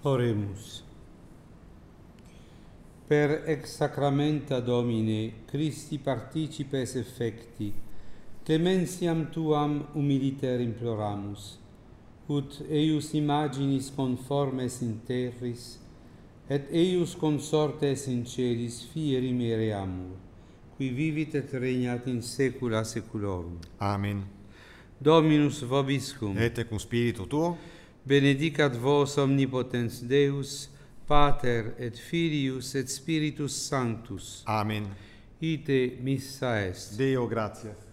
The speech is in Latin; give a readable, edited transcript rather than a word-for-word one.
Oremus. Per ex sacramenta Domine, Christi participes effecti, clementiam tuam humiliter imploramus, ut eius imaginis conformes in terris, et eius consortes in celis fieri mereamur, qui vivit et regnat in saecula saeculorum. Amen. Dominus vobiscum. Et cum spiritu tuo, Benedicat vos omnipotens Deus, Pater et Filius et Spiritus Sanctus. Amen. Ite missa est. Deo gratias.